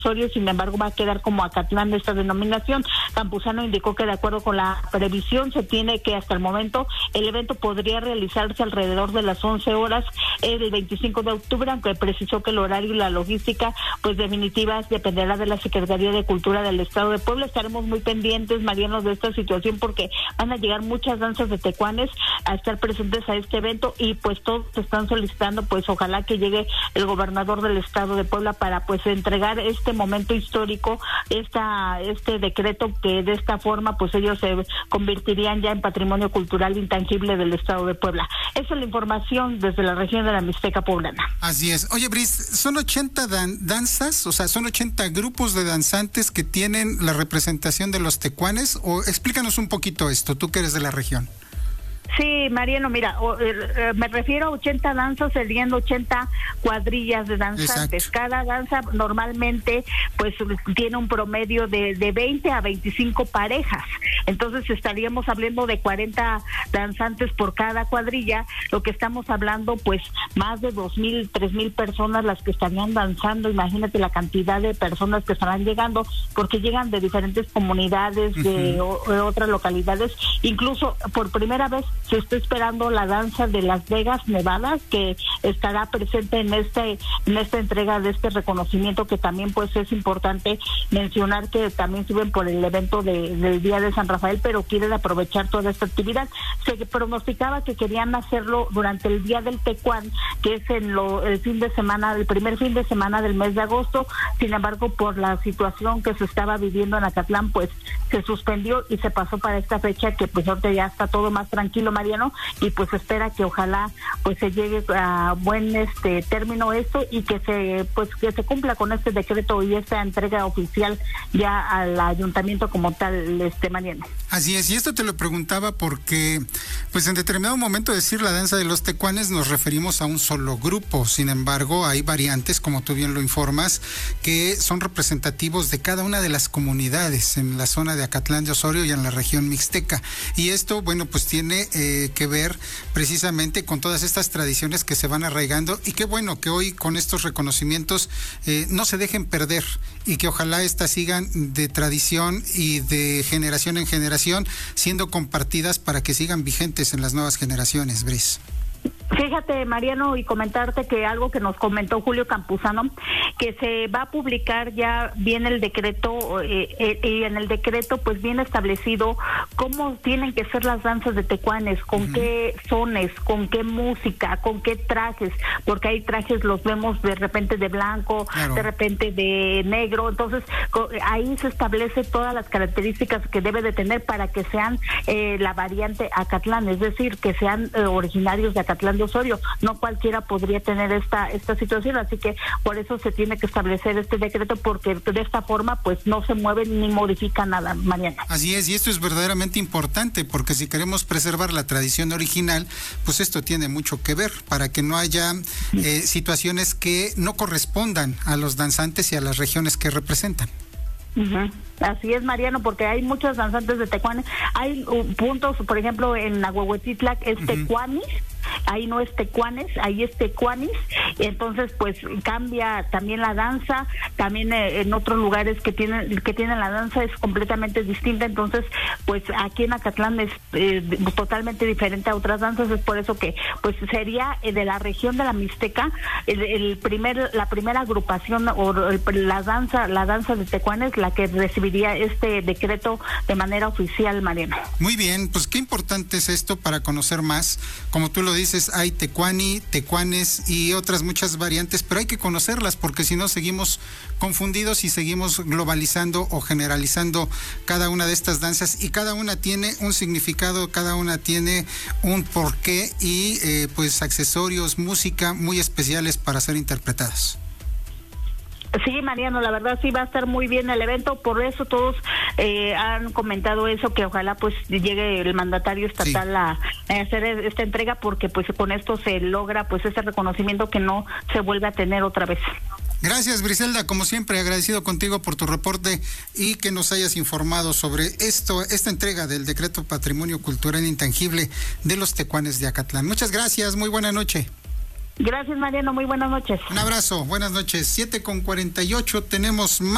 Osorio, sin embargo va a quedar como Acatlán de esta denominación. Campuzano indicó que de acuerdo con la previsión se tiene que hasta el momento el evento podría realizarse alrededor de las 11 horas el 25 de octubre, aunque precisó que el horario y la logística pues definitivas dependerá de la Secretaría de Cultura del Estado de Puebla. Estaremos muy pendientes, Mariano, de esta situación porque van a llegar muchas danzas de tecuanes a estar presentes a este evento y pues todos están solicitando pues ojalá que llegue el gobernador del Estado de Puebla para pues entregar este momento histórico, este decreto que de esta forma pues ellos se convertirían ya en patrimonio cultural intangible del Estado de Puebla. Esa es la información desde la región de la Mixteca poblana. Así es. Oye, Bris, ¿son 80 danzas? O sea, ¿son 80 grupos de danzantes que tienen la representación de los tecuanes? O explícanos un poquito esto, tú que eres de la región. Sí, Mariano, mira, me refiero a 80 danzas, serían 80 cuadrillas de danzantes. Exacto. Cada danza normalmente pues tiene un promedio de 20 a 25 parejas. Entonces estaríamos hablando de 40 danzantes por cada cuadrilla, lo que estamos hablando pues más de 2,000, 3,000 personas las que estarían danzando. Imagínate la cantidad de personas que estarán llegando, porque llegan de diferentes comunidades, de otras localidades. Incluso por primera vez se está esperando la danza de Las Vegas, Nevada, que estará presente en esta entrega de este reconocimiento, que también pues es importante mencionar que también sirven por el evento del Día de San Rafael, pero quieren aprovechar toda esta actividad. Se pronosticaba que querían hacerlo durante el Día del Tecuán, que es el fin de semana, el primer fin de semana del mes de agosto. Sin embargo, por la situación que se estaba viviendo en Acatlán, pues se suspendió y se pasó para esta fecha, que pues ahorita ya está todo más tranquilo, Mariano, y pues espera que ojalá pues se llegue a buen término esto y que se cumpla con este decreto y esta entrega oficial ya al ayuntamiento como tal, Mariano. Así es, y esto te lo preguntaba porque pues en determinado momento decir la danza de los tecuanes nos referimos a un solo grupo. Sin embargo, hay variantes, como tú bien lo informas, que son representativos de cada una de las comunidades en la zona de Acatlán de Osorio y en la región mixteca. Y esto, bueno, pues tiene que ver precisamente con todas estas tradiciones que se van arraigando, y qué bueno que hoy con estos reconocimientos no se dejen perder y que ojalá estas sigan de tradición y de generación en generación siendo compartidas para que sigan vigentes en las nuevas generaciones, Bris. Fíjate, Mariano, y comentarte que algo que nos comentó Julio Campuzano, que se va a publicar ya bien el decreto, y en el decreto pues bien establecido cómo tienen que ser las danzas de tecuanes, con qué sones, con qué música, con qué trajes, porque hay trajes, los vemos de repente de blanco, claro, de repente de negro. Entonces ahí se establece todas las características que debe de tener para que sean la variante Acatlán, es decir, que sean originarios de Acatlán de Osorio. No cualquiera podría tener esta situación, así que por eso se tiene que establecer este decreto, porque de esta forma pues no se mueve ni modifica nada, Mariana. Así es, y esto es verdaderamente importante, porque si queremos preservar la tradición original, pues esto tiene mucho que ver, para que no haya situaciones que no correspondan a los danzantes y a las regiones que representan. Así es, Mariano, porque hay muchos danzantes de tecuanes. Hay puntos, por ejemplo, en Ahuehuetitlac es tecuanis, ahí no es tecuanes, ahí es tecuanis. Entonces pues cambia también la danza, también en otros lugares que tienen la danza es completamente distinta. Entonces pues aquí en Acatlán es totalmente diferente a otras danzas. Es por eso que pues sería de la región de la Mixteca la primera agrupación o la danza de tecuanes la que recibiría este decreto de manera oficial, Mariano. Muy bien, pues qué importante es esto para conocer más. Como tú lo dices, hay tecuani, tecuanes y otras muchas variantes, pero hay que conocerlas, porque si no seguimos confundidos y seguimos globalizando o generalizando cada una de estas danzas, y cada una tiene un significado, cada una tiene un porqué y pues accesorios, música muy especiales para ser interpretadas. Sí, Mariano, la verdad sí va a estar muy bien el evento, por eso todos han comentado eso, que ojalá pues llegue el mandatario estatal a hacer esta entrega, porque pues con esto se logra pues ese reconocimiento que no se vuelve a tener otra vez. Gracias, Briselda, como siempre, agradecido contigo por tu reporte y que nos hayas informado sobre esta entrega del Decreto Patrimonio Cultural Intangible de los Tecuanes de Acatlán. Muchas gracias, muy buena noche. Gracias, Mariano, muy buenas noches. Un abrazo, buenas noches. 7:48, tenemos más.